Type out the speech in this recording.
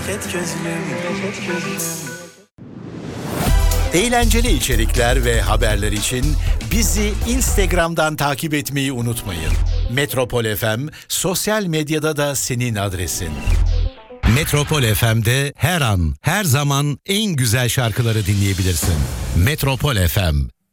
memleket gözlüm. Eğlenceli içerikler ve haberler için bizi Instagram'dan takip etmeyi unutmayın. Metropol FM sosyal medyada da senin adresin. Metropol FM'de her an, her zaman en güzel şarkıları dinleyebilirsin. Metropol FM,